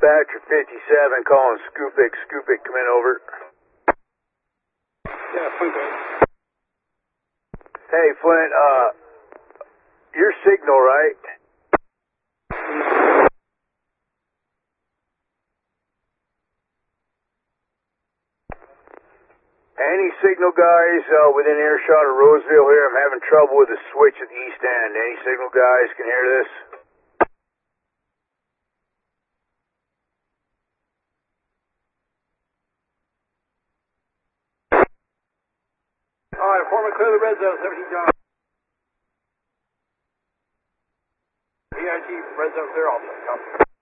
Badger 57 calling Scoopik. Scoopik, come in, over. Yeah, Flint. Hey, Flint, your signal, right? Any signal guys within earshot of Roseville here? I'm having trouble with the switch at the east end. Any signal guys can hear this? Alright, foreman, clear the red zone, 17 John. EIT, red zone clear also. Copy.